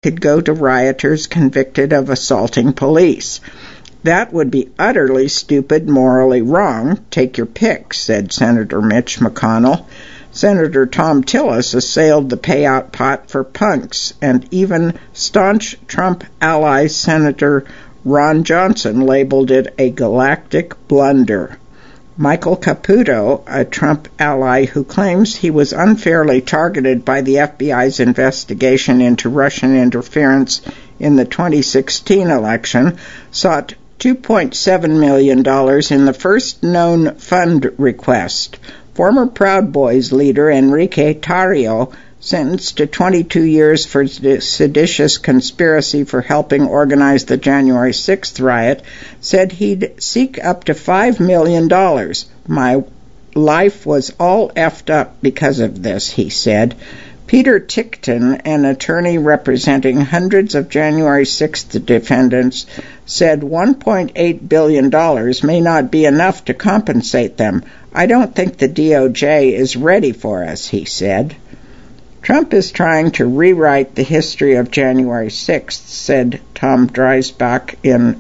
could go to rioters convicted of assaulting police. That would be utterly stupid, morally wrong. Take your pick, said Senator Mitch McConnell. Senator Thom Tillis assailed the payout pot for punks, and even staunch Trump ally Senator Ron Johnson labeled it a galactic blunder. Michael Caputo, a Trump ally who claims he was unfairly targeted by the FBI's investigation into Russian interference in the 2016 election, sought $2.7 million in the first known fund request. Former Proud Boys leader Enrique Tarrio, sentenced to 22 years for seditious conspiracy for helping organize the January 6th riot, said he'd seek up to $5 million. My life was all effed up because of this, he said. Peter Tickton, an attorney representing hundreds of January 6th defendants, said $1.8 billion may not be enough to compensate them. I don't think the DOJ is ready for us, he said. Trump is trying to rewrite the history of January 6th, said Tom Dreisbach in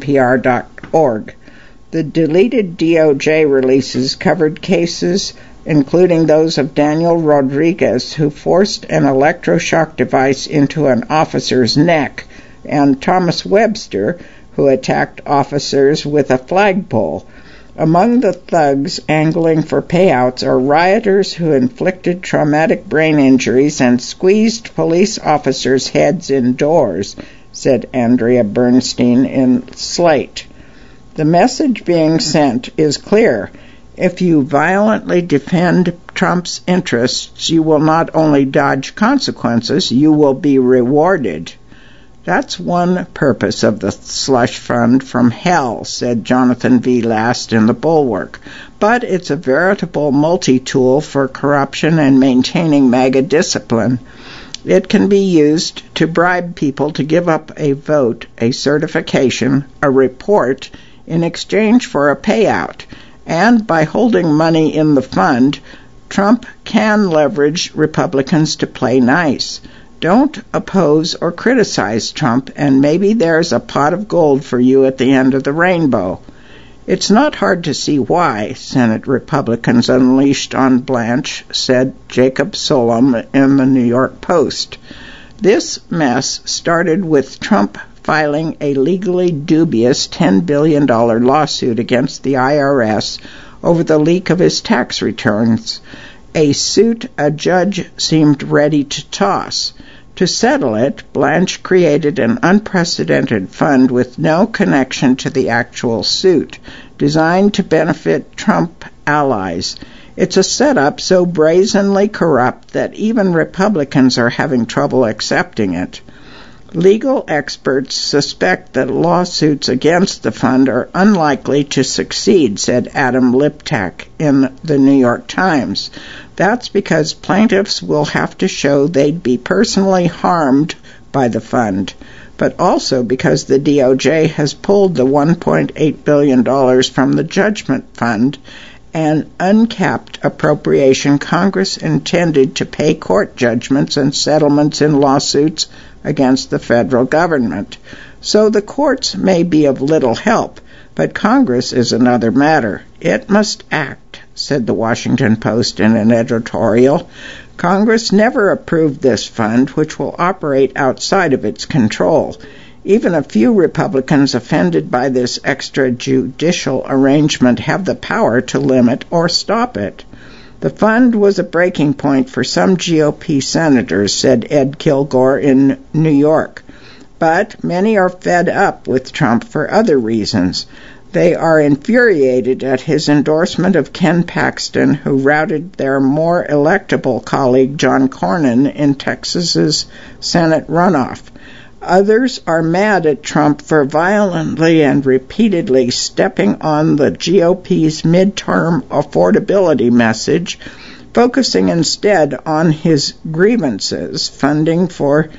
NPR.org. The deleted DOJ releases covered cases including those of Daniel Rodriguez, who forced an electroshock device into an officer's neck, and Thomas Webster, who attacked officers with a flagpole. Among the thugs angling for payouts are rioters who inflicted traumatic brain injuries and squeezed police officers' heads indoors, said Andrea Bernstein in Slate. The message being sent is clear. If you violently defend Trump's interests, you will not only dodge consequences, you will be rewarded. That's one purpose of the slush fund from hell, said Jonathan V. Last in The Bulwark. But it's a veritable multi-tool for corruption and maintaining MAGA discipline. It can be used to bribe people to give up a vote, a certification, a report, in exchange for a payout. And by holding money in the fund, Trump can leverage Republicans to play nice. Don't oppose or criticize Trump, and maybe there's a pot of gold for you at the end of the rainbow. It's not hard to see why, Senate Republicans unleashed on Blanche, said Jacob Solom in the New York Post. This mess started with Trump filing a legally dubious $10 billion lawsuit against the IRS over the leak of his tax returns, a suit a judge seemed ready to toss. To settle it, Blanche created an unprecedented fund with no connection to the actual suit, designed to benefit Trump allies. It's a setup so brazenly corrupt that even Republicans are having trouble accepting it. Legal experts suspect that lawsuits against the fund are unlikely to succeed, said Adam Liptak in the New York Times. That's because plaintiffs will have to show they'd be personally harmed by the fund, but also because the DOJ has pulled the $1.8 billion from the judgment fund, an uncapped appropriation Congress intended to pay court judgments and settlements in lawsuits against the federal government. So the courts may be of little help, but Congress is another matter. It must act, said the Washington Post in an editorial. Congress never approved this fund, which will operate outside of its control. Even a few Republicans offended by this extrajudicial arrangement have the power to limit or stop it. The fund was a breaking point for some GOP senators, said Ed Kilgore in New York. But many are fed up with Trump for other reasons. They are infuriated at his endorsement of Ken Paxton, who routed their more electable colleague John Cornyn in Texas's Senate runoff. Others are mad at Trump for violently and repeatedly stepping on the GOP's midterm affordability message, focusing instead on his grievances, funding for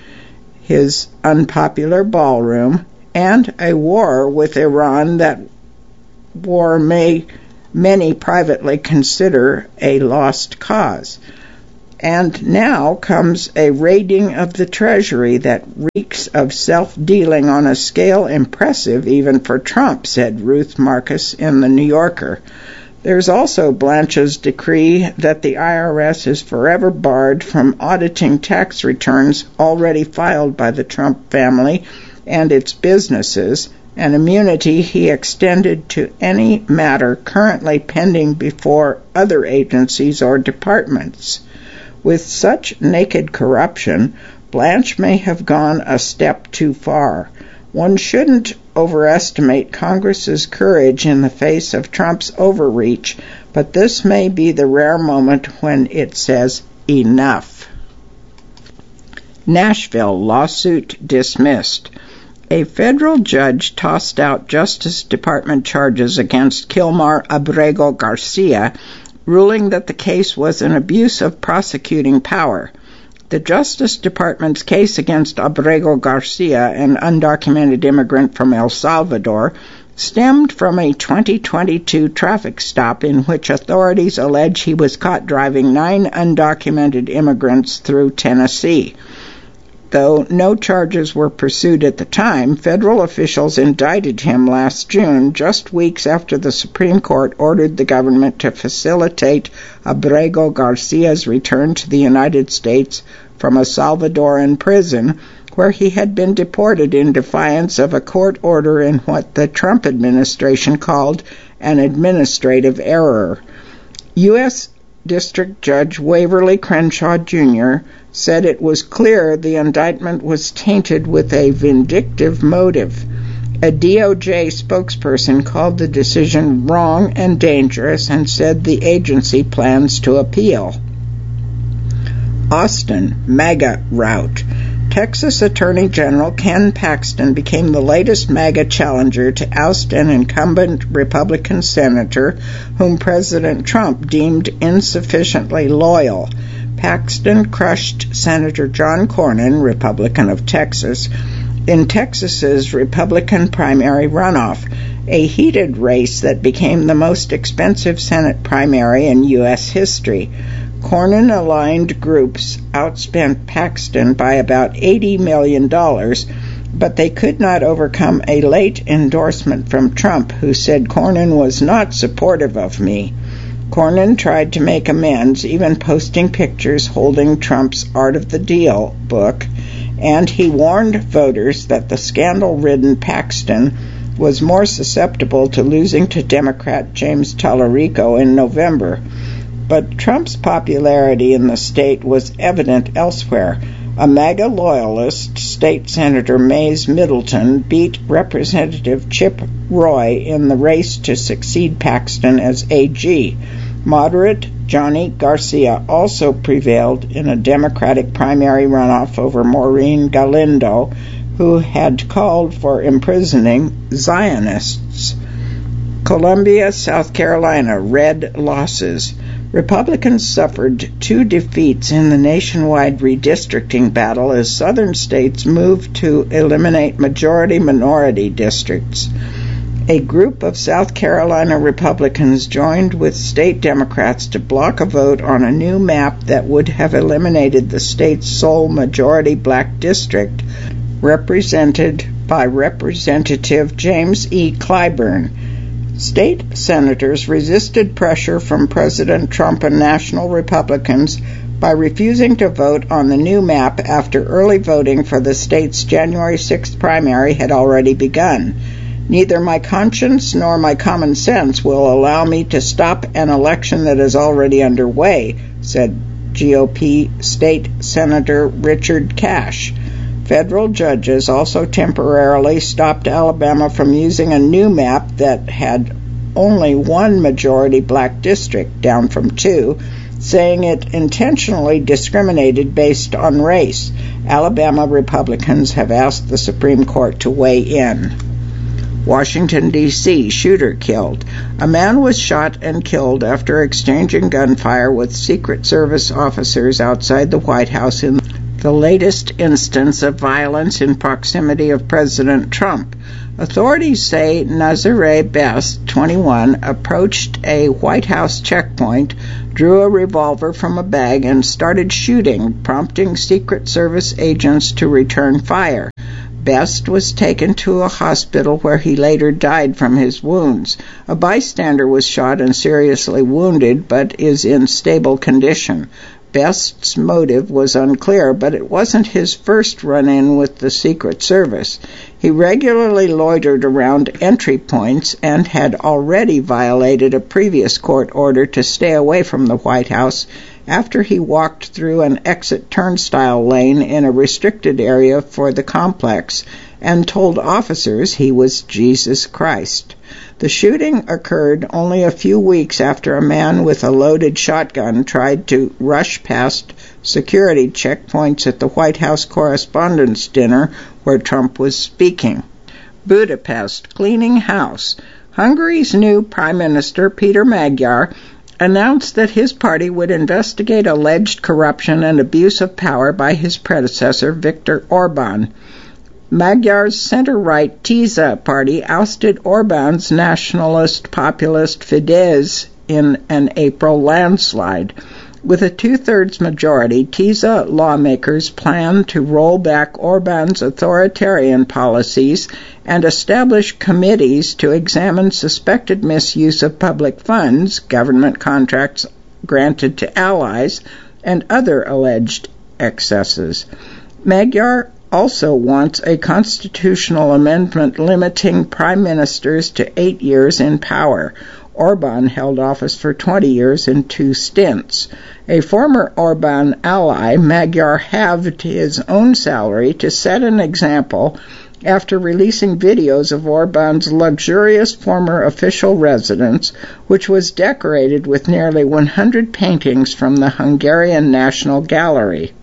his unpopular ballroom, and a war with Iran, that war many privately consider a lost cause. And now comes a raiding of the Treasury that reeks of self-dealing on a scale impressive even for Trump, said Ruth Marcus in The New Yorker. There's also Blanche's decree that the IRS is forever barred from auditing tax returns already filed by the Trump family and its businesses, an immunity he extended to any matter currently pending before other agencies or departments. With such naked corruption, Blanche may have gone a step too far. One shouldn't overestimate Congress's courage in the face of Trump's overreach, but this may be the rare moment when it says enough. Nashville lawsuit dismissed. A federal judge tossed out Justice Department charges against Kilmar Abrego Garcia, ruling that the case was an abuse of prosecuting power. The Justice Department's case against Abrego Garcia, an undocumented immigrant from El Salvador, stemmed from a 2022 traffic stop in which authorities allege he was caught driving 9 undocumented immigrants through Tennessee. Though no charges were pursued at the time, federal officials indicted him last June, just weeks after the Supreme Court ordered the government to facilitate Abrego Garcia's return to the United States from a Salvadoran prison, where he had been deported in defiance of a court order in what the Trump administration called an administrative error. U.S. District Judge Waverly Crenshaw, Jr. said it was clear the indictment was tainted with a vindictive motive. A DOJ spokesperson called the decision wrong and dangerous and said the agency plans to appeal. Austin, MAGA rout. Texas Attorney General Ken Paxton became the latest MAGA challenger to oust an incumbent Republican senator whom President Trump deemed insufficiently loyal. Paxton crushed Senator John Cornyn, Republican of Texas, in Texas's Republican primary runoff, a heated race that became the most expensive Senate primary in U.S. history. Cornyn-aligned groups outspent Paxton by about $80 million, but they could not overcome a late endorsement from Trump, who said Cornyn was not supportive of me. Cornyn tried to make amends, even posting pictures holding Trump's Art of the Deal book, and he warned voters that the scandal-ridden Paxton was more susceptible to losing to Democrat James Tallarico in November. But Trump's popularity in the state was evident elsewhere. A MAGA loyalist, State Senator Mays Middleton, beat Representative Chip Roy in the race to succeed Paxton as AG. Moderate Johnny Garcia also prevailed in a Democratic primary runoff over Maureen Galindo, who had called for imprisoning Zionists. Columbia, South Carolina, red losses. Republicans suffered 2 defeats in the nationwide redistricting battle as southern states moved to eliminate majority-minority districts. A group of South Carolina Republicans joined with state Democrats to block a vote on a new map that would have eliminated the state's sole majority black district, represented by Representative James E. Clyburn. State senators resisted pressure from President Trump and national Republicans by refusing to vote on the new map after early voting for the state's January 6th primary had already begun. Neither my conscience nor my common sense will allow me to stop an election that is already underway, said GOP State Senator Richard Cash. Federal judges also temporarily stopped Alabama from using a new map that had only 1 majority black district, down from 2, saying it intentionally discriminated based on race. Alabama Republicans have asked the Supreme Court to weigh in. Washington, D.C., shooter killed. A man was shot and killed after exchanging gunfire with Secret Service officers outside the White House in the latest instance of violence in proximity of President Trump. Authorities say Nazare Best, 21, approached a White House checkpoint, drew a revolver from a bag, and started shooting, prompting Secret Service agents to return fire. Best was taken to a hospital where he later died from his wounds. A bystander was shot and seriously wounded, but is in stable condition. Best's motive was unclear, but it wasn't his first run-in with the Secret Service. He regularly loitered around entry points and had already violated a previous court order to stay away from the White House after he walked through an exit turnstile lane in a restricted area for the complex and told officers he was Jesus Christ. The shooting occurred only a few weeks after a man with a loaded shotgun tried to rush past security checkpoints at the White House Correspondents' Dinner where Trump was speaking. Budapest, cleaning house. Hungary's new Prime Minister, Peter Magyar, announced that his party would investigate alleged corruption and abuse of power by his predecessor, Viktor Orban. Magyar's center-right Tisza party ousted Orban's nationalist populist Fidesz in an April landslide. With a two-thirds majority, Tisza lawmakers plan to roll back Orban's authoritarian policies and establish committees to examine suspected misuse of public funds, government contracts granted to allies, and other alleged excesses. Magyar also wants a constitutional amendment limiting prime ministers to 8 years in power. Orban held office for 20 years in 2 stints. A former Orban ally, Magyar halved his own salary to set an example after releasing videos of Orban's luxurious former official residence, which was decorated with nearly 100 paintings from the Hungarian National Gallery.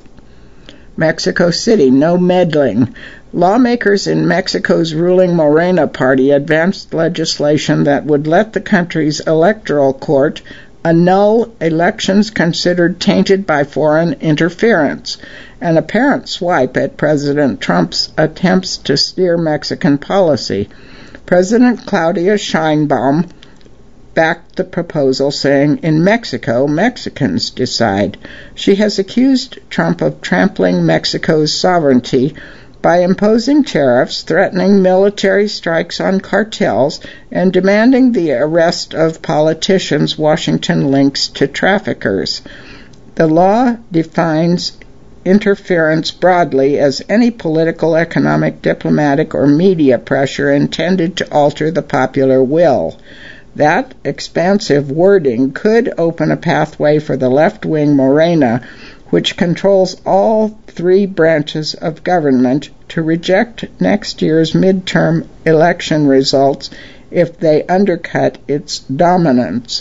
Mexico City, no meddling. Lawmakers in Mexico's ruling Morena party advanced legislation that would let the country's electoral court annul elections considered tainted by foreign interference, an apparent swipe at President Trump's attempts to steer Mexican policy. President Claudia Sheinbaum backed the proposal, saying, "In Mexico, Mexicans decide." She has accused Trump of trampling Mexico's sovereignty by imposing tariffs, threatening military strikes on cartels, and demanding the arrest of politicians Washington links to traffickers. The law defines interference broadly as any political, economic, diplomatic, or media pressure intended to alter the popular will. That expansive wording could open a pathway for the left-wing Morena, which controls all 3 branches of government, to reject next year's midterm election results if they undercut its dominance.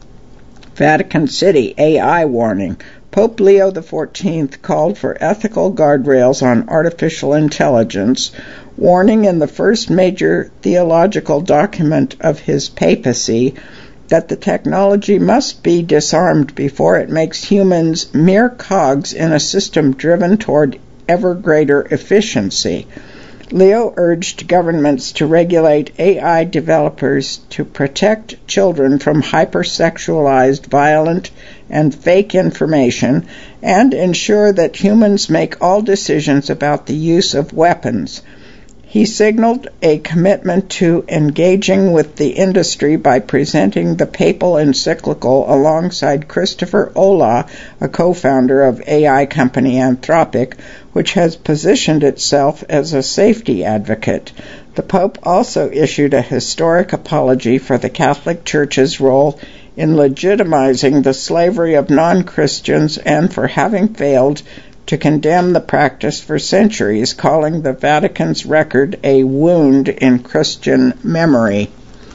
Vatican City, AI warning. Pope Leo XIV called for ethical guardrails on artificial intelligence, warning in the first major theological document of his papacy that the technology must be disarmed before it makes humans mere cogs in a system driven toward ever greater efficiency. Leo urged governments to regulate AI developers to protect children from hypersexualized, violent, and fake information, and ensure that humans make all decisions about the use of weapons. He signaled a commitment to engaging with the industry by presenting the papal encyclical alongside Christopher Olah, a co-founder of AI company Anthropic, which has positioned itself as a safety advocate. The Pope also issued a historic apology for the Catholic Church's role in legitimizing the slavery of non-Christians and for having failed to condemn the practice for centuries, calling the Vatican's record a wound in Christian memory.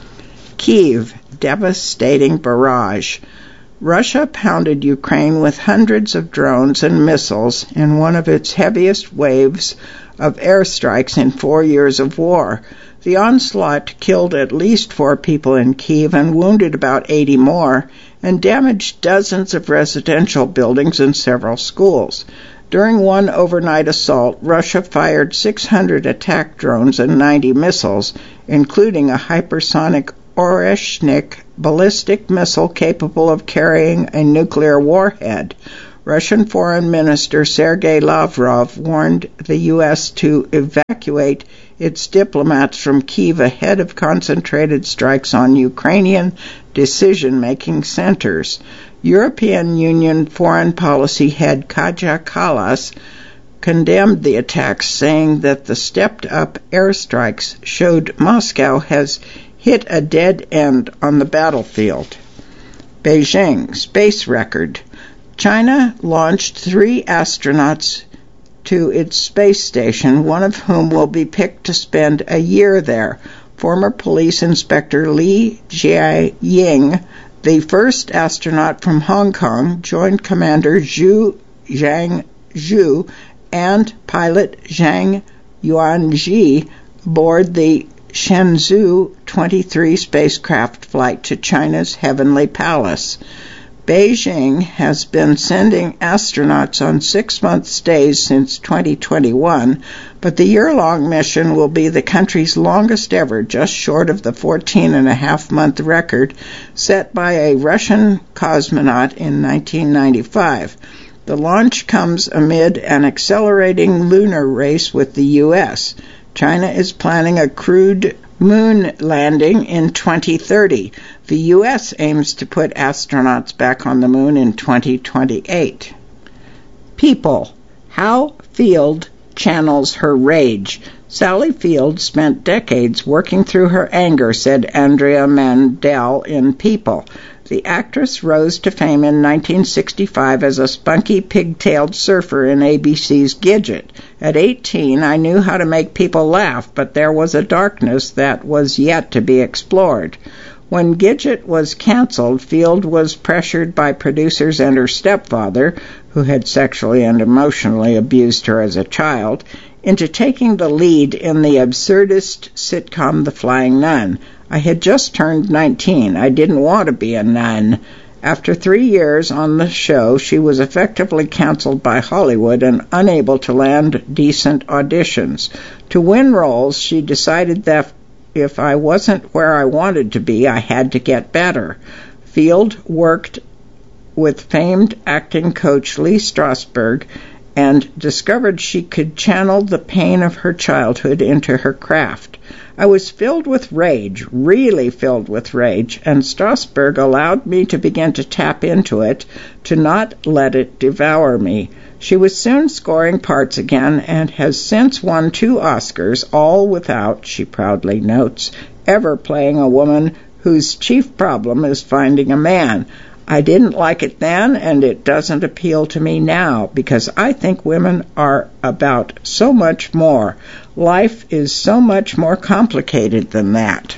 Kyiv, devastating barrage. Russia pounded Ukraine with hundreds of drones and missiles in one of its heaviest waves of airstrikes in 4 years of war. The onslaught killed at least 4 people in Kyiv and wounded about 80 more, and damaged dozens of residential buildings and several schools. During one overnight assault, Russia fired 600 attack drones and 90 missiles, including a hypersonic Oreshnik ballistic missile capable of carrying a nuclear warhead. Russian Foreign Minister Sergei Lavrov warned the U.S. to evacuate its diplomats from Kyiv ahead of concentrated strikes on Ukrainian decision-making centers. European Union Foreign Policy head Kaja Kallas condemned the attacks, saying that the stepped-up airstrikes showed Moscow has hit a dead end on the battlefield. Beijing space record. China launched 3 astronauts to its space station, one of whom will be picked to spend a year there. Former police inspector Li Jiaying, the first astronaut from Hong Kong, joined Commander Zhu Zhangzhu and pilot Zhang Yuanji aboard the Shenzhou 23 spacecraft flight to China's Heavenly Palace. Beijing has been sending astronauts on 6-month stays since 2021, but the year-long mission will be the country's longest ever, just short of the 14.5-month record set by a Russian cosmonaut in 1995. The launch comes amid an accelerating lunar race with the U.S. China is planning a crewed moon landing in 2030. The U.S. aims to put astronauts back on the moon in 2028. People. How Field channels her rage. Sally Field spent decades working through her anger, said Andrea Mandel in People. The actress rose to fame in 1965 as a spunky, pigtailed surfer in ABC's Gidget. At 18, I knew how to make people laugh, but there was a darkness that was yet to be explored. When Gidget was canceled, Field was pressured by producers and her stepfather, who had sexually and emotionally abused her as a child, into taking the lead in the absurdist sitcom The Flying Nun. I had just turned 19. I didn't want to be a nun. After 3 years on the show, she was effectively canceled by Hollywood and unable to land decent auditions. To win roles, she decided that if I wasn't where I wanted to be, I had to get better. Field worked with famed acting coach Lee Strasberg and discovered she could channel the pain of her childhood into her craft. I was filled with rage, really filled with rage, and Strasberg allowed me to begin to tap into it, to not let it devour me. She was soon scoring parts again and has since won 2 Oscars, all without, she proudly notes, ever playing a woman whose chief problem is finding a man. I didn't like it then, and it doesn't appeal to me now, because I think women are about so much more. Life is so much more complicated than that.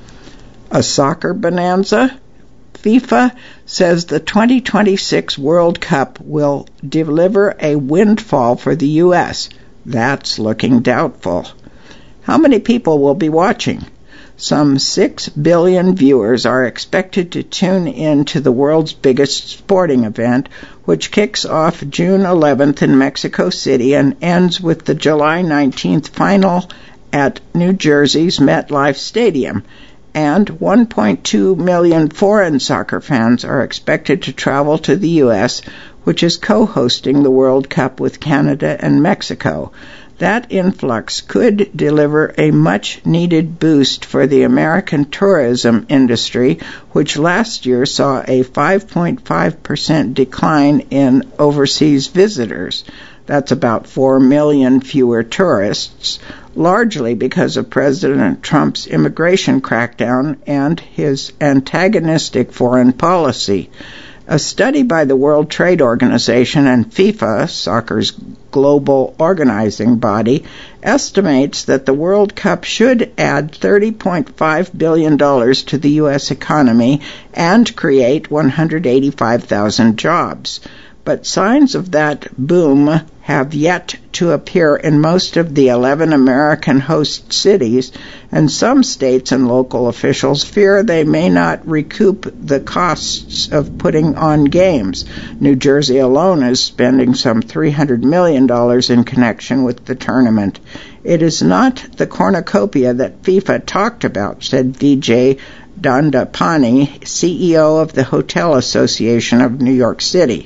A soccer bonanza? FIFA says the 2026 World Cup will deliver a windfall for the U.S. That's looking doubtful. How many people will be watching? Some 6 billion viewers are expected to tune in to the world's biggest sporting event, which kicks off June 11th in Mexico City and ends with the July 19th final at New Jersey's MetLife Stadium. And 1.2 million foreign soccer fans are expected to travel to the U.S., which is co-hosting the World Cup with Canada and Mexico. That influx could deliver a much-needed boost for the American tourism industry, which last year saw a 5.5% decline in overseas visitors. That's about 4 million fewer tourists, largely because of President Trump's immigration crackdown and his antagonistic foreign policy. A study by the World Trade Organization and FIFA, soccer's global organizing body, estimates that the World Cup should add $30.5 billion to the U.S. economy and create 185,000 jobs. but signs of that boom have yet to appear in most of the 11 American host cities, and some states and local officials fear they may not recoup the costs of putting on games. New Jersey alone is spending some $300 million in connection with the tournament. It is not the cornucopia that FIFA talked about, said Vijay Dandapani, CEO of the Hotel Association of New York City.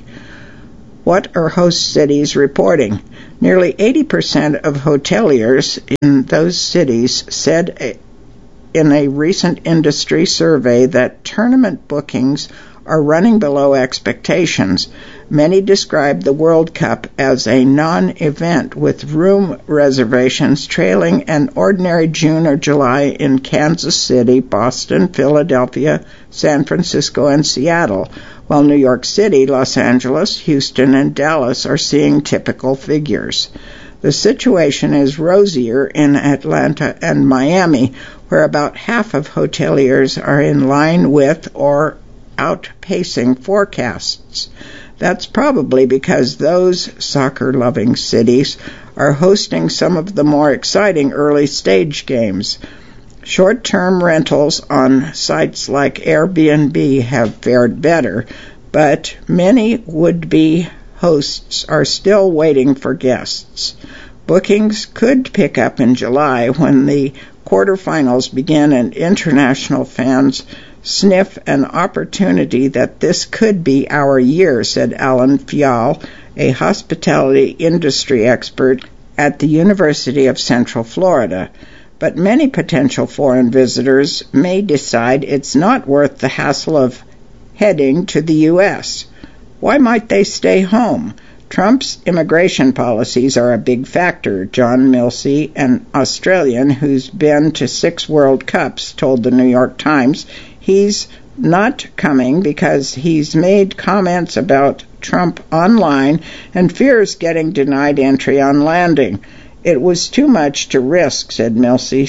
What are host cities reporting? Nearly 80% of hoteliers in those cities said in a recent industry survey that tournament bookings are running below expectations. Many describe the World Cup as a non-event, with room reservations trailing an ordinary June or July in Kansas City, Boston, Philadelphia, San Francisco, and Seattle, while New York City, Los Angeles, Houston, and Dallas are seeing typical figures. The situation is rosier in Atlanta and Miami, where about half of hoteliers are in line with or outpacing forecasts. That's probably because those soccer-loving cities are hosting some of the more exciting early-stage games. Short-term rentals on sites like Airbnb have fared better, but many would-be hosts are still waiting for guests. Bookings could pick up in July when the quarterfinals begin and international fans sniff an opportunity that this could be our year, said Alan Fial, a hospitality industry expert at the University of Central Florida. But many potential foreign visitors may decide it's not worth the hassle of heading to the U.S. Why might they stay home? Trump's immigration policies are a big factor, John Milsey, an Australian who's been to 6 World Cups, told the New York Times. He's not coming because he's made comments about Trump online and fears getting denied entry on landing. It was too much to risk, said Milsey,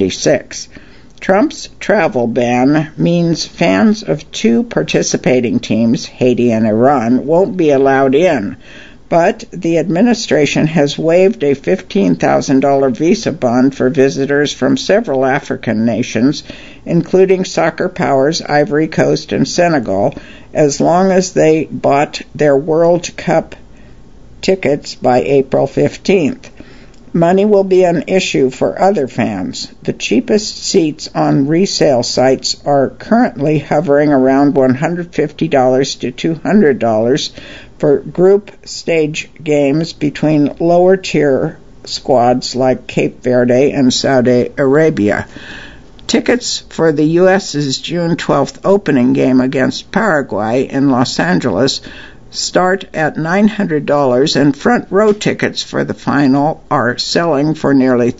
76. Trump's travel ban means fans of 2 participating teams, Haiti and Iran, won't be allowed in. But the administration has waived a $15,000 visa bond for visitors from several African nations, including soccer powers Ivory Coast and Senegal, as long as they bought their World Cup tickets by April 15th. Money will be an issue for other fans. The cheapest seats on resale sites are currently hovering around $150 to $200 for group stage games between lower-tier squads like Cape Verde and Saudi Arabia. Tickets for the U.S.'s June 12th opening game against Paraguay in Los Angeles start at $900, and front-row tickets for the final are selling for nearly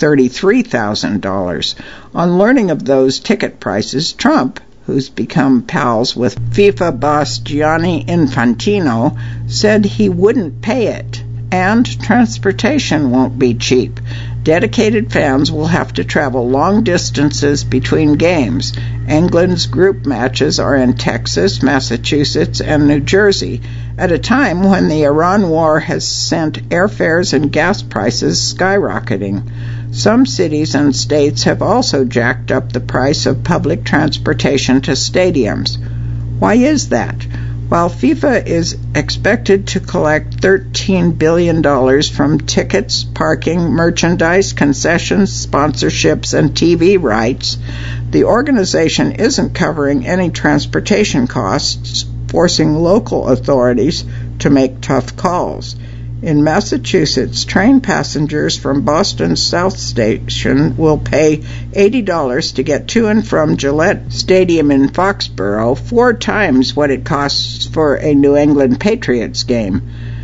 $33,000. On learning of those ticket prices, Trump, who's become pals with FIFA boss Gianni Infantino, said he wouldn't pay it, and transportation won't be cheap. Dedicated fans will have to travel long distances between games. England's group matches are in Texas, Massachusetts, and New Jersey, at a time when the Iran war has sent airfares and gas prices skyrocketing. Some cities and states have also jacked up the price of public transportation to stadiums. Why is that? While FIFA is expected to collect $13 billion from tickets, parking, merchandise, concessions, sponsorships, and TV rights, the organization isn't covering any transportation costs, forcing local authorities to make tough calls. In Massachusetts, train passengers from Boston's South Station will pay $80 to get to and from Gillette Stadium in Foxborough, 4 times what it costs for a New England Patriots game.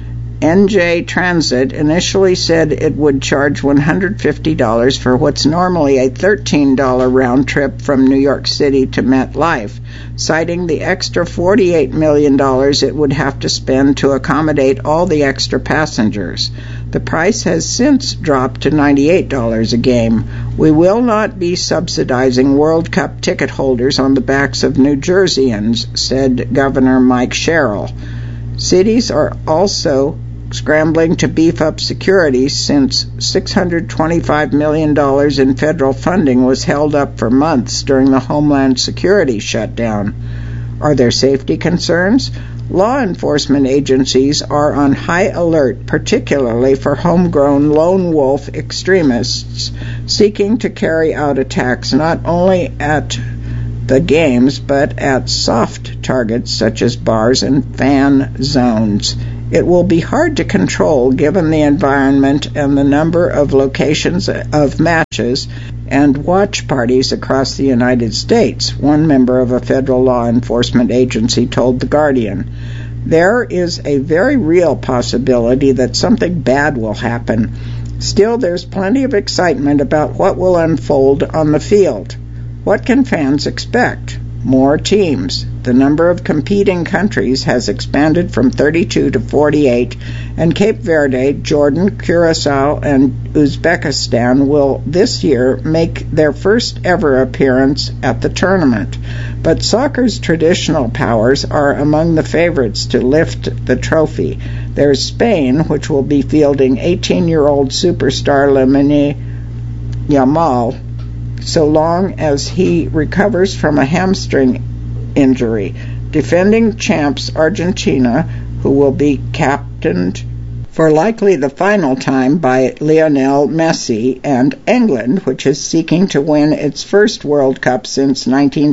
NJ Transit initially said it would charge $150 for what's normally a $13 round trip from New York City to MetLife, citing the extra $48 million it would have to spend to accommodate all the extra passengers. The price has since dropped to $98 a game. We will not be subsidizing World Cup ticket holders on the backs of New Jerseyans, said Governor Mike Sherrill. Cities are also scrambling to beef up security since $625 million in federal funding was held up for months during the Homeland Security shutdown. Are there safety concerns? Law enforcement agencies are on high alert, particularly for homegrown lone wolf extremists seeking to carry out attacks not only at the games but at soft targets such as bars and fan zones. It will be hard to control given the environment and the number of locations of matches and watch parties across the United States, one member of a federal law enforcement agency told The Guardian. There is a very real possibility that something bad will happen. Still, there's plenty of excitement about what will unfold on the field. What can fans expect? More teams. The number of competing countries has expanded from 32 to 48, and Cape Verde, Jordan, Curacao, and Uzbekistan will this year make their first ever appearance at the tournament. But soccer's traditional powers are among the favorites to lift the trophy. There's Spain, which will be fielding 18-year-old superstar Lamine Yamal, so long as he recovers from a hamstring injury. Defending champs Argentina, who will be captained for likely the final time by Lionel Messi, and England, which is seeking to win its first World Cup since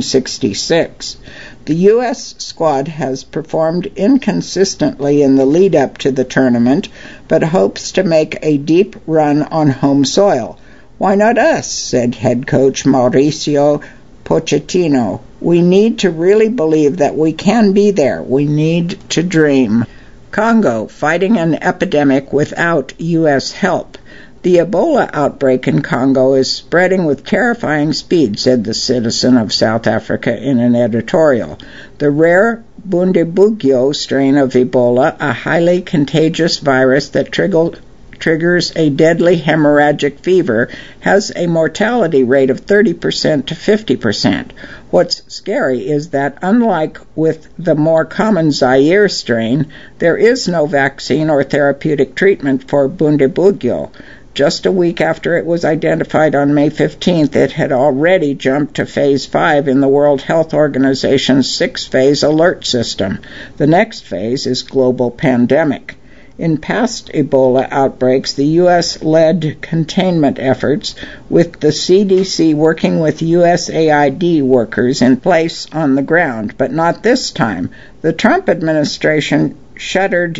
1966. The U.S. squad has performed inconsistently in the lead-up to the tournament, but hopes to make a deep run on home soil. "Why not us?" said head coach Mauricio Pochettino. "We need to really believe that we can be there. We need to dream." Congo, fighting an epidemic without U.S. help. The Ebola outbreak in Congo is spreading with terrifying speed, said the Citizen of South Africa in an editorial. The rare Bundibugyo strain of Ebola, a highly contagious virus that triggers a deadly hemorrhagic fever, has a mortality rate of 30% to 50%. What's scary is that, unlike with the more common Zaire strain, there is no vaccine or therapeutic treatment for Bundibugyo. Just a week after it was identified on May 15th, it had already jumped to Phase 5 in the World Health Organization's 6-phase alert system. The next phase is global pandemic. In past Ebola outbreaks, the U.S. led containment efforts, with the CDC working with USAID workers in place on the ground, but not this time. The Trump administration shuttered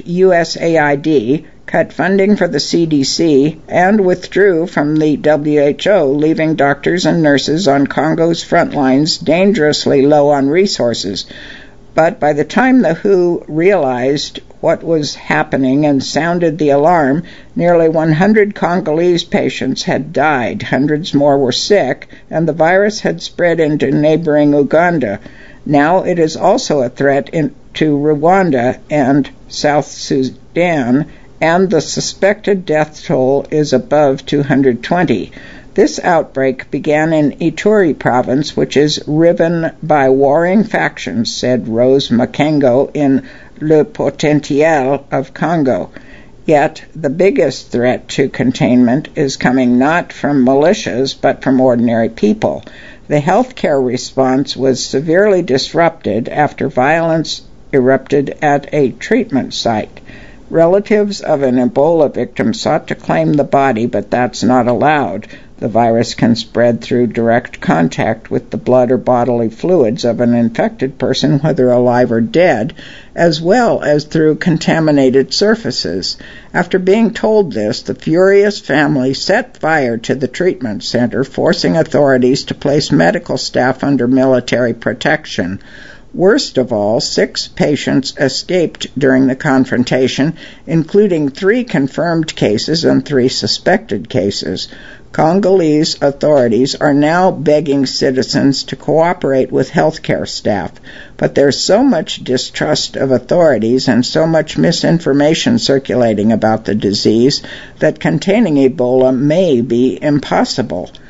USAID, cut funding for the CDC, and withdrew from the WHO, leaving doctors and nurses on Congo's front lines dangerously low on resources. But by the time the WHO realized what was happening and sounded the alarm, nearly 100 Congolese patients had died, hundreds more were sick, and the virus had spread into neighboring Uganda. Now it is also a threat to Rwanda and South Sudan, and the suspected death toll is above 220. This outbreak began in Ituri province, which is riven by warring factions, said Rose Makengo in Le Potentiel of Congo. Yet the biggest threat to containment is coming not from militias but from ordinary people. The healthcare response was severely disrupted after violence erupted at a treatment site. Relatives of an Ebola victim sought to claim the body, but that's not allowed. The virus can spread through direct contact with the blood or bodily fluids of an infected person, whether alive or dead, as well as through contaminated surfaces. After being told this, the furious family set fire to the treatment center, forcing authorities to place medical staff under military protection. Worst of all, 6 patients escaped during the confrontation, including 3 confirmed cases and 3 suspected cases. Congolese authorities are now begging citizens to cooperate with healthcare staff, but there's so much distrust of authorities and so much misinformation circulating about the disease that containing Ebola may be impossible.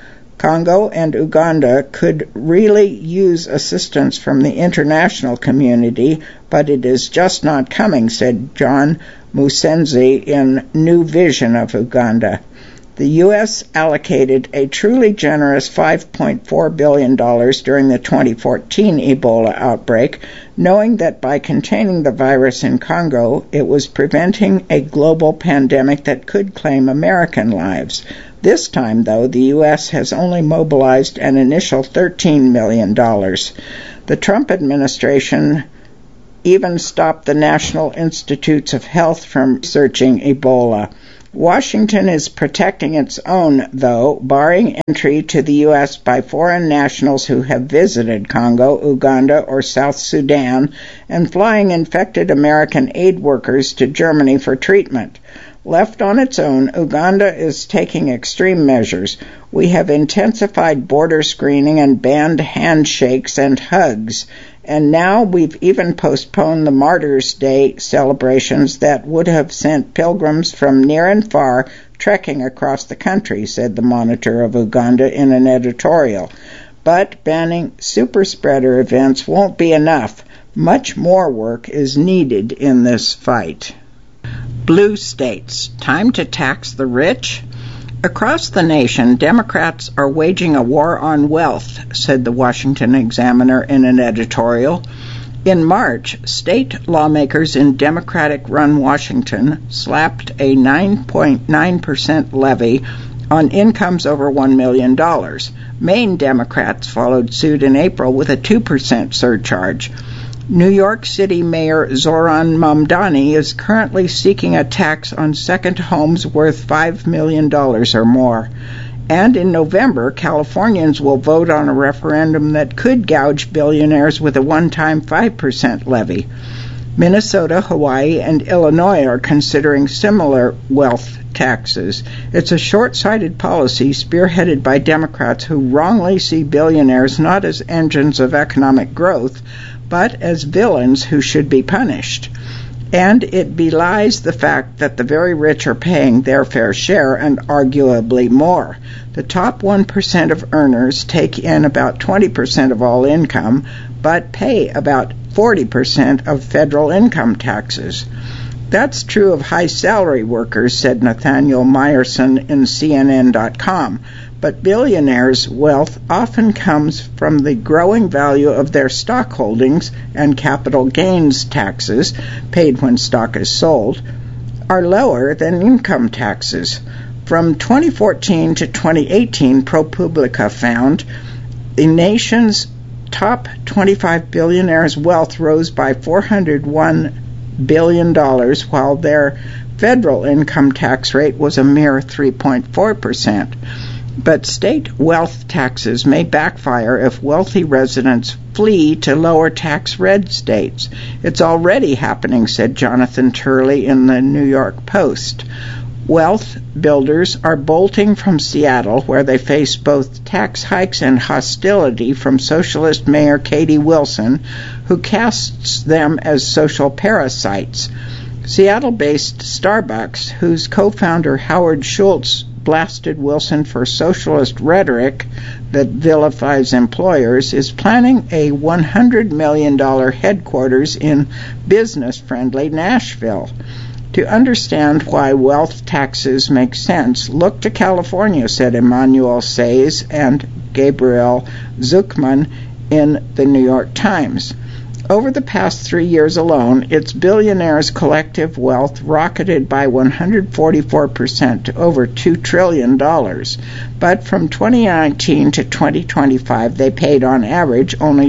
Congo and Uganda could really use assistance from the international community, but it is just not coming, said John Musenzi in New Vision of Uganda. The U.S. allocated a truly generous $5.4 billion during the 2014 Ebola outbreak, knowing that by containing the virus in Congo, it was preventing a global pandemic that could claim American lives. This time, though, the U.S. has only mobilized an initial $13 million. The Trump administration even stopped the National Institutes of Health from researching Ebola. Washington is protecting its own, though, barring entry to the U.S. by foreign nationals who have visited Congo, Uganda, or South Sudan, and flying infected American aid workers to Germany for treatment. Left on its own, Uganda is taking extreme measures. We have intensified border screening and banned handshakes and hugs. And now we've even postponed the Martyrs' Day celebrations that would have sent pilgrims from near and far trekking across the country, said the Monitor of Uganda in an editorial. But banning super-spreader events won't be enough. Much more work is needed in this fight. Blue states, time to tax the rich? Across the nation, Democrats are waging a war on wealth, said the Washington Examiner in an editorial. In March, state lawmakers in Democratic-run Washington slapped a 9.9% levy on incomes over $1 million. Maine Democrats followed suit in April with a 2% surcharge. New York City Mayor Zoran Mamdani is currently seeking a tax on second homes worth $5 million or more. And in November, Californians will vote on a referendum that could gouge billionaires with a one-time 5% levy. Minnesota, Hawaii, and Illinois are considering similar wealth taxes. It's a short-sighted policy spearheaded by Democrats who wrongly see billionaires not as engines of economic growth, but as villains who should be punished. And it belies the fact that the very rich are paying their fair share and arguably more. The top 1% of earners take in about 20% of all income, but pay about 40% of federal income taxes. That's true of high-salary workers, said Nathaniel Meyerson in CNN.com. But billionaires' wealth often comes from the growing value of their stock holdings, and capital gains taxes, paid when stock is sold, are lower than income taxes. From 2014 to 2018, ProPublica found the nation's top 25 billionaires' wealth rose by $401 billion, while their federal income tax rate was a mere 3.4%. But state wealth taxes may backfire if wealthy residents flee to lower tax red states. It's already happening, said Jonathan Turley in the New York Post. Wealth builders are bolting from Seattle, where they face both tax hikes and hostility from socialist Mayor Katie Wilson, who casts them as social parasites. Seattle-based Starbucks, whose co-founder Howard Schultz blasted Wilson for socialist rhetoric that vilifies employers, is planning a $100 million headquarters in business-friendly Nashville. To understand why wealth taxes make sense, look to California, said Emmanuel Says and Gabriel Zuckman in the New York Times. Over the past 3 years alone, its billionaires' collective wealth rocketed by 144% to over $2 trillion. But from 2019 to 2025, they paid on average only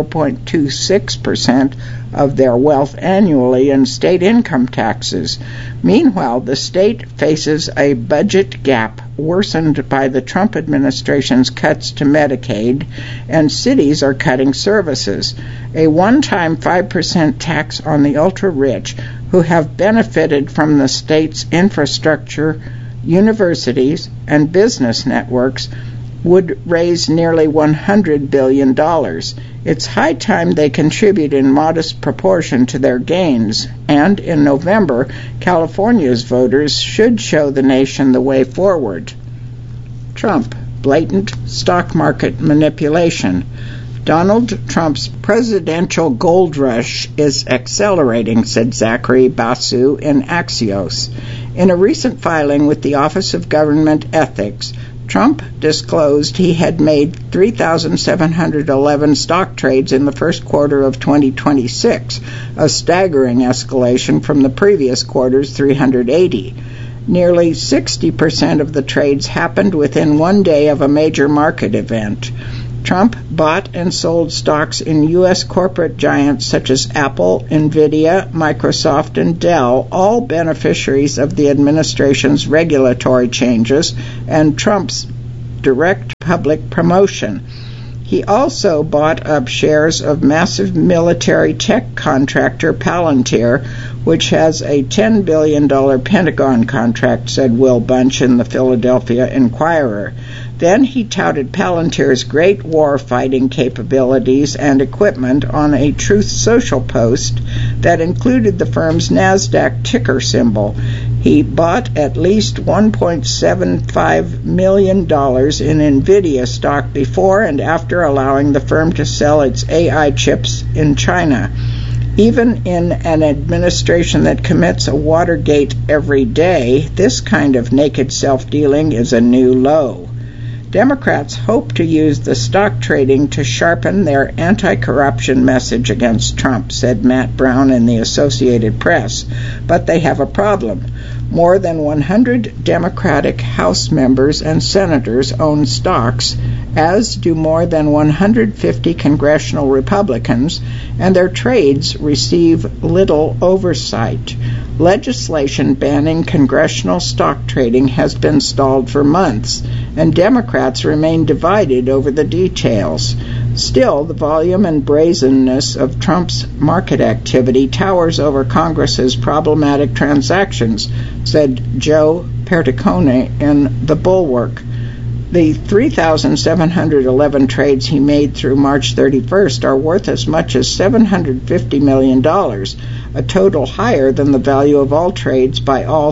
0.26% of their wealth annually in state income taxes. Meanwhile, the state faces a budget gap worsened by the Trump administration's cuts to Medicaid, and cities are cutting services. A one-time 5% tax on the ultra-rich who have benefited from the state's infrastructure, universities, and business networks would raise nearly $100 billion. It's high time they contribute in modest proportion to their gains, and in November, California's voters should show the nation the way forward. Trump blatant stock market manipulation. Donald Trump's presidential gold rush is accelerating, said Zachary Basu in Axios. In a recent filing with the Office of Government Ethics, Trump disclosed he had made 3,711 stock trades in the first quarter of 2026, a staggering escalation from the previous quarter's 380. Nearly 60% of the trades happened within one day of a major market event. Trump bought and sold stocks in U.S. corporate giants such as Apple, Nvidia, Microsoft, and Dell, all beneficiaries of the administration's regulatory changes and Trump's direct public promotion. He also bought up shares of massive military tech contractor Palantir, which has a $10 billion Pentagon contract, said Will Bunch in the Philadelphia Inquirer. Then he touted Palantir's great war-fighting capabilities and equipment on a Truth Social post that included the firm's NASDAQ ticker symbol. He bought at least $1.75 million in Nvidia stock before and after allowing the firm to sell its AI chips in China. Even in an administration that commits a Watergate every day, this kind of naked self-dealing is a new low. Democrats hope to use the stock trading to sharpen their anti-corruption message against Trump, said Matt Brown in the Associated Press. But they have a problem. More than 100 Democratic House members and senators own stocks, as do more than 150 congressional Republicans, and their trades receive little oversight. Legislation banning congressional stock trading has been stalled for months, and Democrats remain divided over the details. Still, the volume and brazenness of Trump's market activity towers over Congress's problematic transactions, said Joe Perticone in The Bulwark. The 3,711 trades he made through March 31st are worth as much as $750 million, a total higher than the value of all trades by all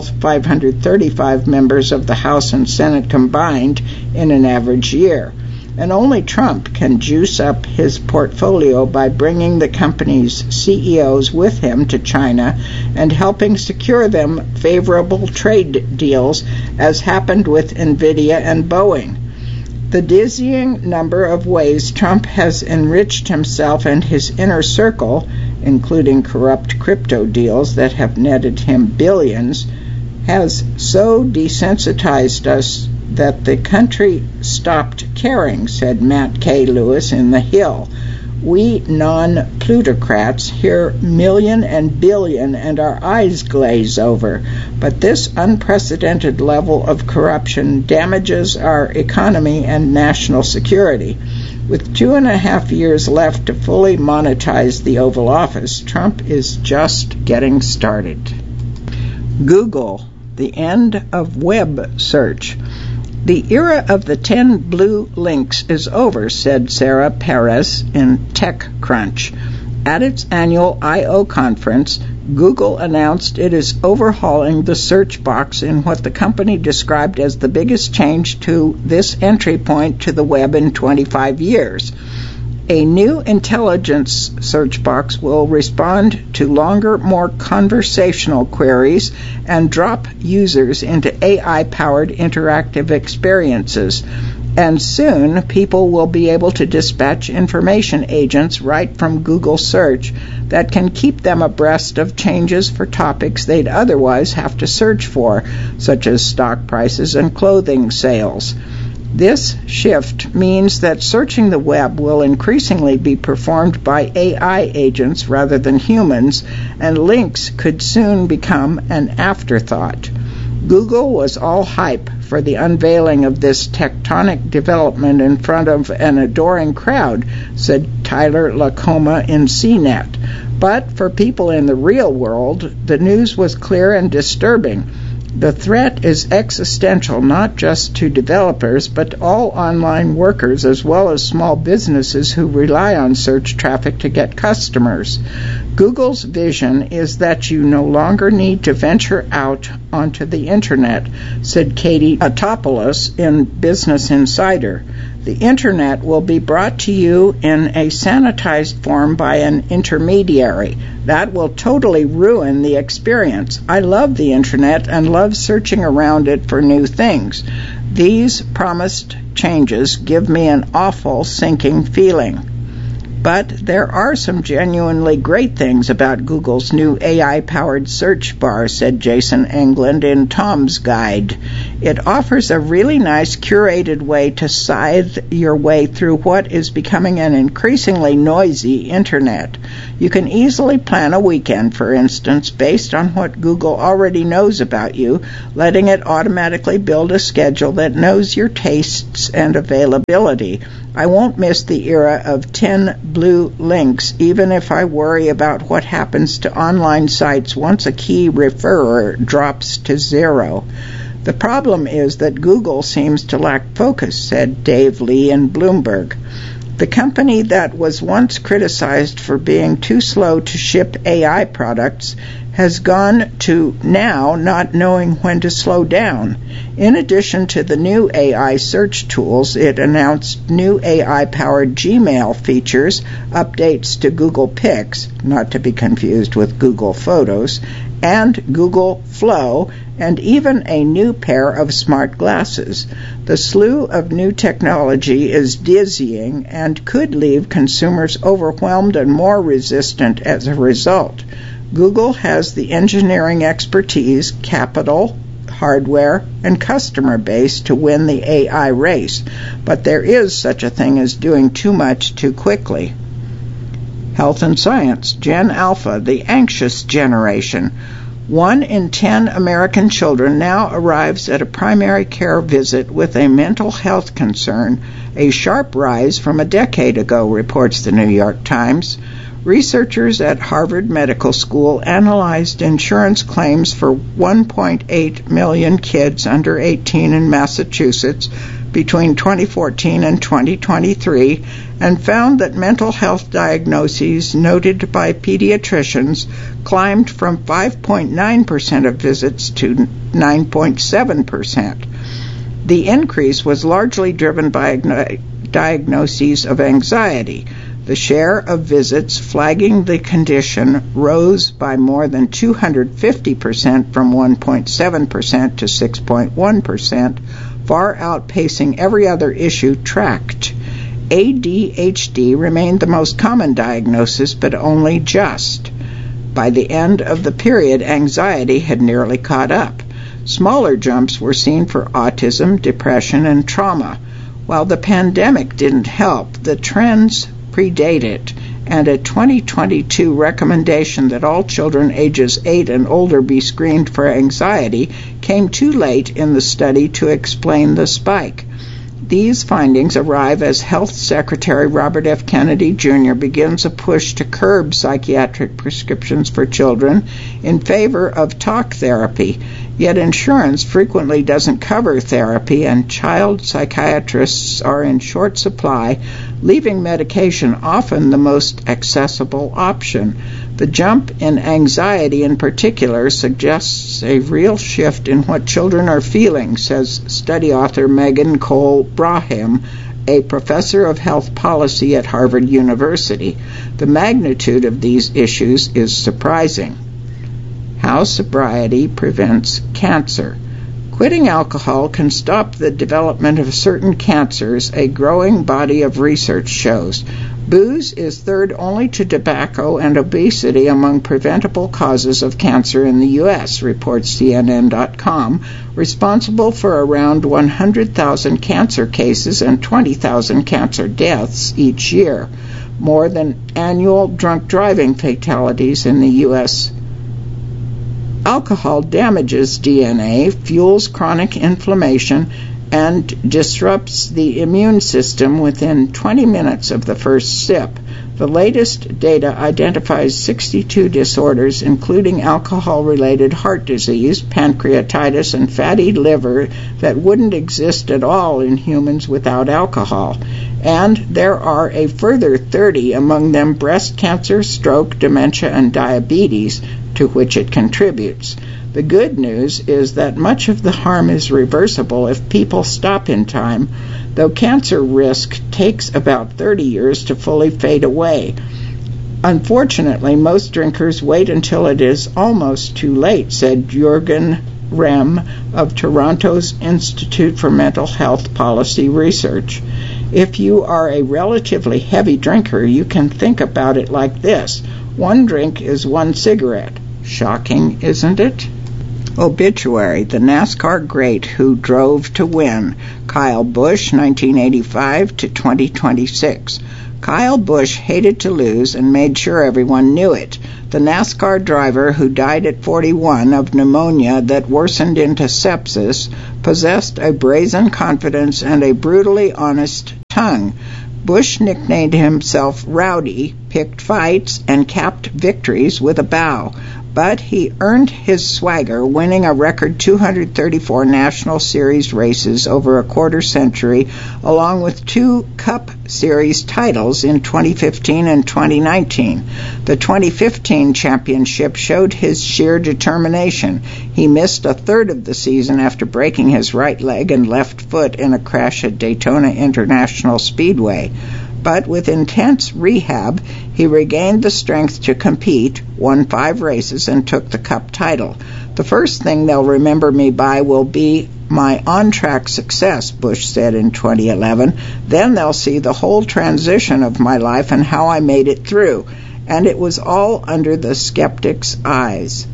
535 members of the House and Senate combined in an average year. And only Trump can juice up his portfolio by bringing the company's CEOs with him to China and helping secure them favorable trade deals, as happened with Nvidia and Boeing. The dizzying number of ways Trump has enriched himself and his inner circle, including corrupt crypto deals that have netted him billions, has so desensitized us that the country stopped caring, said Matt K. Lewis in The Hill. We non-plutocrats hear million and billion and our eyes glaze over, but this unprecedented level of corruption damages our economy and national security. With 2.5 years left to fully monetize the Oval Office, Trump is just getting started. Google, the end of web search. The era of the 10 blue links is over, said Sarah Perez in TechCrunch. At its annual I/O conference, Google announced it is overhauling the search box in what the company described as the biggest change to this entry point to the web in 25 years. A new intelligence search box will respond to longer, more conversational queries and drop users into AI-powered interactive experiences. And soon, people will be able to dispatch information agents right from Google Search that can keep them abreast of changes for topics they'd otherwise have to search for, such as stock prices and clothing sales. This shift means that searching the web will increasingly be performed by AI agents rather than humans, and links could soon become an afterthought. Google was all hype for the unveiling of this tectonic development in front of an adoring crowd, said Tyler Lacoma in CNET. But for people in the real world, the news was clear and disturbing. The threat is existential not just to developers, but all online workers as well as small businesses who rely on search traffic to get customers. Google's vision is that you no longer need to venture out onto the internet, said Katie Atopoulos in Business Insider. The internet will be brought to you in a sanitized form by an intermediary. That will totally ruin the experience. I love the internet and love searching around it for new things. These promised changes give me an awful sinking feeling. But there are some genuinely great things about Google's new AI-powered search bar, said Jason England in Tom's Guide. It offers a really nice curated way to scythe your way through what is becoming an increasingly noisy internet. You can easily plan a weekend, for instance, based on what Google already knows about you, letting it automatically build a schedule that knows your tastes and availability. I won't miss the era of 10 blue links, even if I worry about what happens to online sites once a key referrer drops to 0. The problem is that Google seems to lack focus, said Dave Lee in Bloomberg. The company that was once criticized for being too slow to ship AI products has gone to now not knowing when to slow down. In addition to the new AI search tools, it announced new AI-powered Gmail features, updates to Google Pics, not to be confused with Google Photos, and Google Flow, and even a new pair of smart glasses. The slew of new technology is dizzying and could leave consumers overwhelmed and more resistant as a result. Google has the engineering expertise, capital, hardware, and customer base to win the AI race, but there is such a thing as doing too much too quickly. Health and Science, Gen Alpha, the anxious generation. 1 in 10 American children now arrives at a primary care visit with a mental health concern, a sharp rise from a decade ago, reports the New York Times. Researchers at Harvard Medical School analyzed insurance claims for 1.8 million kids under 18 in Massachusetts between 2014 and 2023 and found that mental health diagnoses noted by pediatricians climbed from 5.9% of visits to 9.7%. The increase was largely driven by diagnoses of anxiety. The share of visits flagging the condition rose by more than 250% from 1.7% to 6.1%, far outpacing every other issue tracked. ADHD remained the most common diagnosis, but only just. By the end of the period, anxiety had nearly caught up. Smaller jumps were seen for autism, depression, and trauma. While the pandemic didn't help, the trends predate it, and a 2022 recommendation that all children ages 8 and older be screened for anxiety came too late in the study to explain the spike. These findings arrive as Health Secretary Robert F. Kennedy Jr. begins a push to curb psychiatric prescriptions for children in favor of talk therapy. Yet insurance frequently doesn't cover therapy, and child psychiatrists are in short supply, leaving medication often the most accessible option. The jump in anxiety in particular suggests a real shift in what children are feeling, says study author Megan Cole Braham, a professor of health policy at Harvard University. The magnitude of these issues is surprising. How sobriety prevents cancer. Quitting alcohol can stop the development of certain cancers, a growing body of research shows. Booze is third only to tobacco and obesity among preventable causes of cancer in the U.S., reports CNN.com, responsible for around 100,000 cancer cases and 20,000 cancer deaths each year, more than annual drunk driving fatalities in the U.S. Alcohol damages DNA, fuels chronic inflammation, and disrupts the immune system within 20 minutes of the first sip. The latest data identifies 62 disorders, including alcohol-related heart disease, pancreatitis, and fatty liver that wouldn't exist at all in humans without alcohol. and there are a further 30, among them breast cancer, stroke, dementia, and diabetes, to which it contributes. The good news is that much of the harm is reversible if people stop in time, though cancer risk takes about 30 years to fully fade away. Unfortunately, most drinkers wait until it is almost too late, said Jürgen Rehm of Toronto's Institute for Mental Health Policy Research. If you are a relatively heavy drinker, you can think about it like this. One drink is one cigarette. Shocking, isn't it? Obituary: the NASCAR great who drove to win. Kyle Busch, 1985 to 2026. Kyle Busch hated to lose and made sure everyone knew it. The NASCAR driver, who died at 41 of pneumonia that worsened into sepsis, possessed a brazen confidence and a brutally honest tongue. Busch nicknamed himself Rowdy, picked fights, and capped victories with a bow. But he earned his swagger, winning a record 234 National Series races over a quarter century, along with 2 Cup Series titles in 2015 and 2019. The 2015 championship showed his sheer determination. He missed a third of the season after breaking his right leg and left foot in a crash at Daytona International Speedway. But with intense rehab, he regained the strength to compete, won 5 races, and took the Cup title. The first thing they'll remember me by will be my on-track success, Busch said in 2011. Then they'll see the whole transition of my life and how I made it through. And it was all under the skeptic's eyes.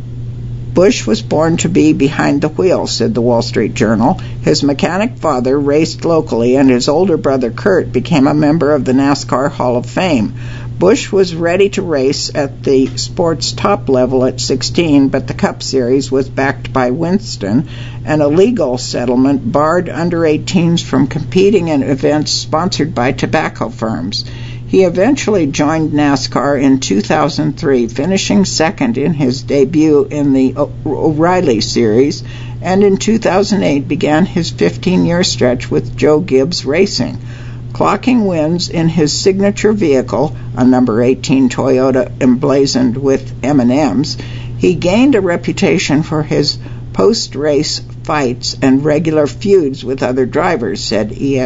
Busch was born to be behind the wheel, said the Wall Street Journal. His mechanic father raced locally, and his older brother Kurt became a member of the NASCAR Hall of Fame. Busch was ready to race at the sport's top level at 16, but the Cup Series was backed by Winston, and a legal settlement barred under-18s from competing in events sponsored by tobacco firms. He eventually joined NASCAR in 2003, finishing second in his debut in the O'Reilly Series, and in 2008 began his 15-year stretch with Joe Gibbs Racing, clocking wins in his signature vehicle, a number 18 Toyota emblazoned with M&Ms. He gained a reputation for his post-race fights and regular feuds with other drivers, said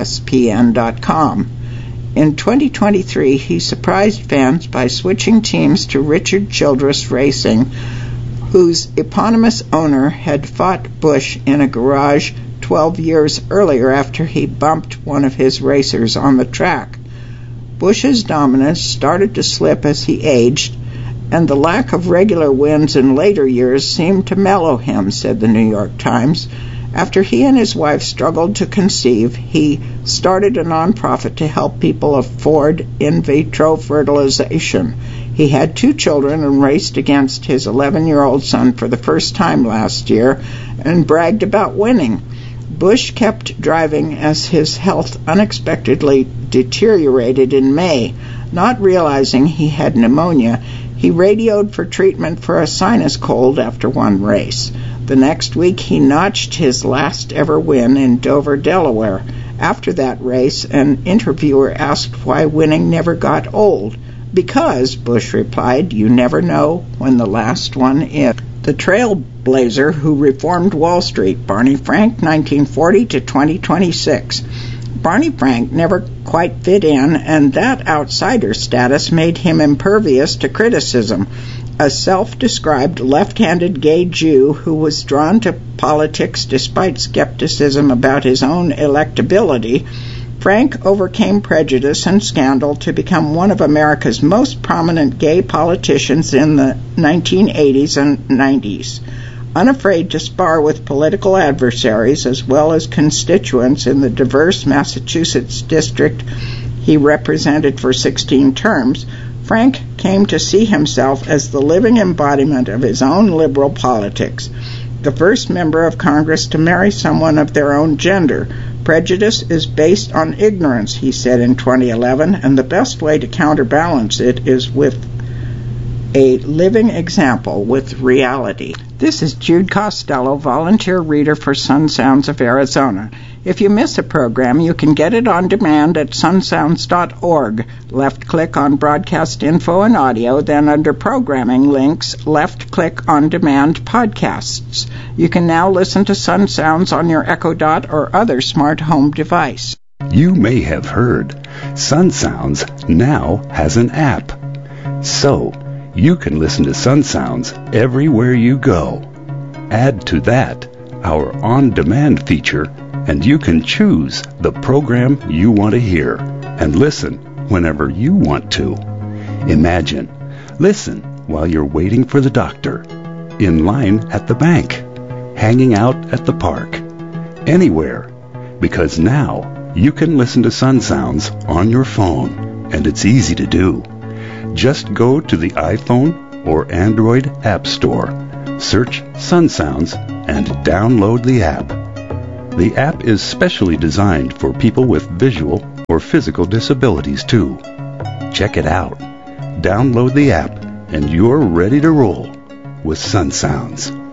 ESPN.com. In 2023, he surprised fans by switching teams to Richard Childress Racing, whose eponymous owner had fought Busch in a garage 12 years earlier after he bumped one of his racers on the track. Busch's dominance started to slip as he aged, and the lack of regular wins in later years seemed to mellow him, said the New York Times. After he and his wife struggled to conceive, he started a nonprofit to help people afford in vitro fertilization. He had 2 children and raced against his 11-year-old son for the first time last year and bragged about winning. Busch kept driving as his health unexpectedly deteriorated in May. Not realizing he had pneumonia, he radioed for treatment for a sinus cold after one race. The next week, he notched his last ever win in Dover, Delaware. After that race, an interviewer asked why winning never got old. Because, Busch replied, you never know when the last one is. The trailblazer who reformed Wall Street, Barney Frank, 1940 to 2026. Barney Frank never quite fit in, and that outsider status made him impervious to criticism. A self-described left-handed gay Jew who was drawn to politics despite skepticism about his own electability, Frank overcame prejudice and scandal to become one of America's most prominent gay politicians in the 1980s and 90s. Unafraid to spar with political adversaries as well as constituents in the diverse Massachusetts district he represented for 16 terms, Frank came to see himself as the living embodiment of his own liberal politics, the first member of Congress to marry someone of their own gender. Prejudice is based on ignorance, he said in 2011, and the best way to counterbalance it is with a living example with reality. This is Jude Costello, volunteer reader for Sun Sounds of Arizona. If you miss a program, you can get it on demand at sunsounds.org. Left-click on Broadcast Info and Audio, then under Programming Links, left-click on Demand Podcasts. You can now listen to Sun Sounds on your Echo Dot or other smart home device. You may have heard Sun Sounds now has an app. So, you can listen to Sun Sounds everywhere you go. Add to that our on-demand feature, and you can choose the program you want to hear and listen whenever you want to. Imagine, listen while you're waiting for the doctor, in line at the bank, hanging out at the park, anywhere, because now you can listen to Sun Sounds on your phone, and it's easy to do. Just go to the iPhone or Android App Store, search Sun Sounds, and download the app. The app is specially designed for people with visual or physical disabilities too. Check it out. Download the app, and you're ready to roll with Sun Sounds.